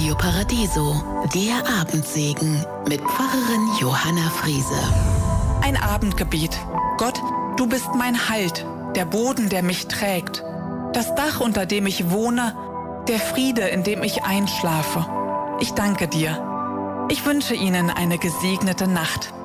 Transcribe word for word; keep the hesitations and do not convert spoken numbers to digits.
Radio Paradiso, der Abendsegen mit Pfarrerin Johanna Friese. Ein Abendgebet. Gott, du bist mein Halt, der Boden, der mich trägt, das Dach, unter dem ich wohne, der Friede, in dem ich einschlafe. Ich danke dir. Ich wünsche Ihnen eine gesegnete Nacht.